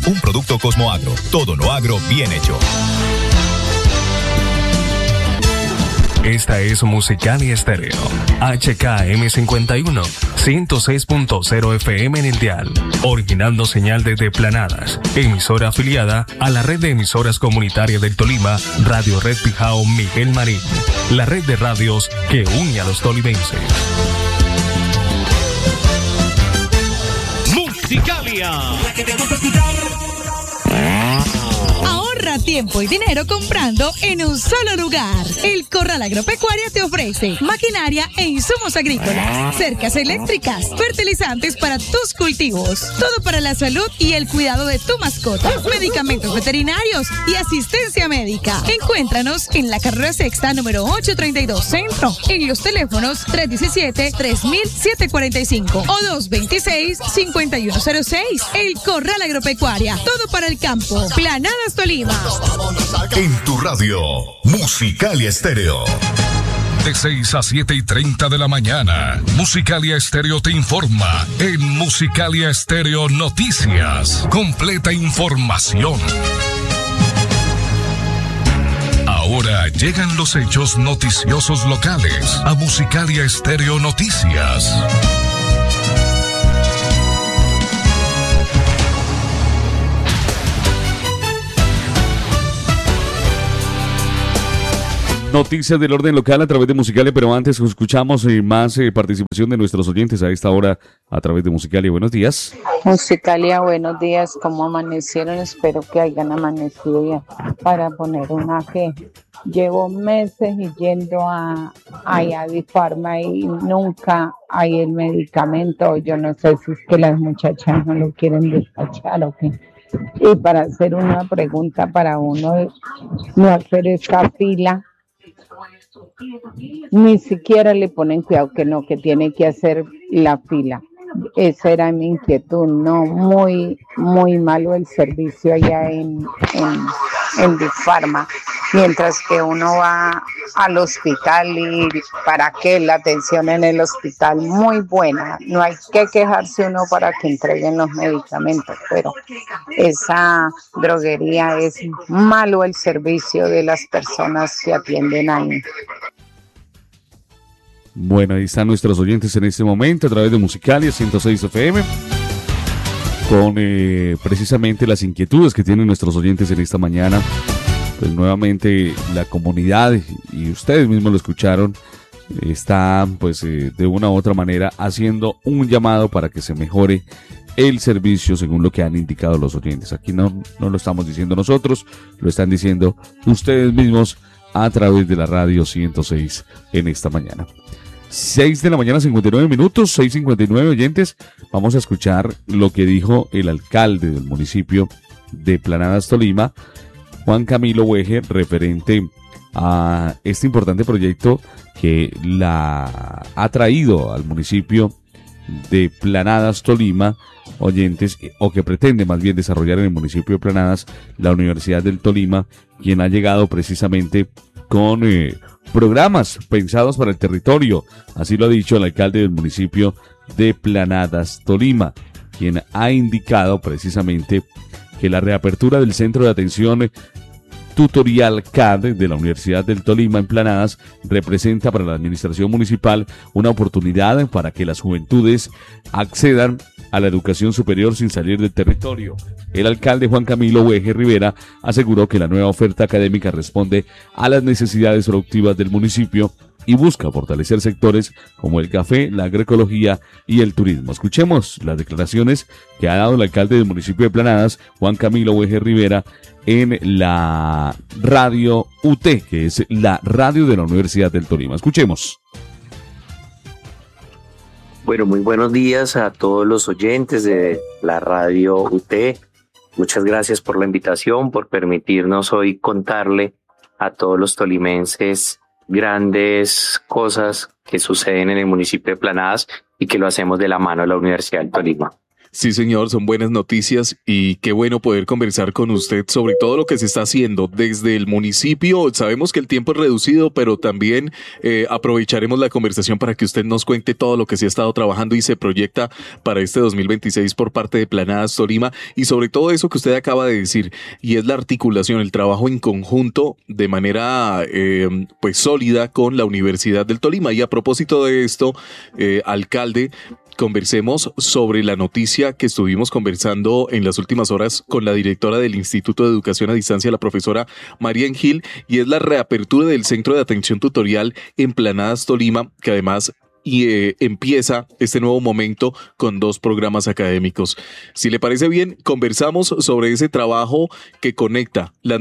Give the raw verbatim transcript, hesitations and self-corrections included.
un producto Cosmoagro. Todo lo agro bien hecho. Esta es Musicalia Estéreo, H K M cincuenta y uno, ciento seis punto cero F M en el dial, originando señal desde Planadas, emisora afiliada a la red de emisoras comunitarias del Tolima, Radio Red Pijao Miguel Marín, la red de radios que une a los tolimenses. Musicalia. Ahorra tiempo y dinero comprando en un solo lugar. El Corral Agropecuario te ofrece maquinaria e insumos agrícolas, cercas eléctricas, fertilizantes para tus cultivos, todo para la salud y el cuidado de tu mascota, medicamentos veterinarios y asistencia médica. Encuéntranos en la carrera sexta número ochocientos treinta y dos Centro, en los teléfonos tres uno siete, tres mil, setecientos cuarenta y cinco o dos dos seis, cinco uno cero seis. El Corral Agropecuaria, todo para el campo. Planadas Tolima. En tu radio, Musicalia Estéreo. De seis a siete y treinta de la mañana, Musicalia Estéreo te informa en Musicalia Estéreo Noticias. Completa información. Ahora llegan los hechos noticiosos locales a Musicalia Estéreo Noticias. Noticias del orden local a través de Musicalia, pero antes escuchamos eh, más eh, participación de nuestros oyentes a esta hora a través de Musicalia. Buenos días. Musicalia, buenos días. ¿Cómo amanecieron? Espero que hayan amanecido bien. Para poner una que llevo meses yendo a, a Yadifarma y nunca hay el medicamento. Yo no sé si es que las muchachas no lo quieren despachar o qué. Y para hacer una pregunta para uno, no hacer esta fila. Ni siquiera le ponen cuidado que no, que tiene que hacer la fila. Esa era mi inquietud, no, muy, muy malo el servicio allá en, en, en Difarma. Mientras que uno va al hospital y para qué la atención en el hospital muy buena, no hay que quejarse uno para que entreguen los medicamentos, pero esa droguería es malo el servicio de las personas que atienden ahí. Bueno, ahí están nuestros oyentes en este momento a través de Musicalia ciento seis F M con eh, precisamente las inquietudes que tienen nuestros oyentes en esta mañana. Pues nuevamente la comunidad, y ustedes mismos lo escucharon, está pues eh, de una u otra manera haciendo un llamado para que se mejore el servicio según lo que han indicado los oyentes. Aquí no, no lo estamos diciendo nosotros, lo están diciendo ustedes mismos a través de la radio ciento seis en esta mañana. seis de la mañana, cincuenta y nueve minutos, seis cincuenta y nueve oyentes. Vamos a escuchar lo que dijo el alcalde del municipio de Planadas, Tolima, Juan Camilo Weje, referente a este importante proyecto que la ha traído al municipio de Planadas, Tolima, oyentes, o que pretende más bien desarrollar en el municipio de Planadas la Universidad del Tolima, quien ha llegado precisamente con eh, programas pensados para el territorio. Así lo ha dicho el alcalde del municipio de Planadas, Tolima, quien ha indicado precisamente que la reapertura del Centro de Atención Tutorial C A D de la Universidad del Tolima en Planadas representa para la administración municipal una oportunidad para que las juventudes accedan a la educación superior sin salir del territorio. El alcalde Juan Camilo Weje Rivera aseguró que la nueva oferta académica responde a las necesidades productivas del municipio y busca fortalecer sectores como el café, la agroecología y el turismo. Escuchemos las declaraciones que ha dado el alcalde del municipio de Planadas, Juan Camilo Weje Rivera, en la radio U T, que es la radio de la Universidad del Tolima. Escuchemos. Bueno, muy buenos días a todos los oyentes de la radio U T. Muchas gracias por la invitación, por permitirnos hoy contarle a todos los tolimenses grandes cosas que suceden en el municipio de Planadas y que lo hacemos de la mano de la Universidad del Tolima. Sí, señor, son buenas noticias y qué bueno poder conversar con usted sobre todo lo que se está haciendo desde el municipio. Sabemos que el tiempo es reducido, pero también eh, aprovecharemos la conversación para que usted nos cuente todo lo que se ha estado trabajando y se proyecta para este dos mil veintiséis por parte de Planadas Tolima y sobre todo eso que usted acaba de decir y es la articulación, el trabajo en conjunto de manera eh, pues sólida con la Universidad del Tolima. Y a propósito de esto, eh, alcalde, conversemos sobre la noticia que estuvimos conversando en las últimas horas con la directora del Instituto de Educación a Distancia, la profesora María Gil, y es la reapertura del Centro de Atención Tutorial en Planadas Tolima, que además y eh, empieza este nuevo momento con dos programas académicos. Si le parece bien, conversamos sobre ese trabajo que conecta la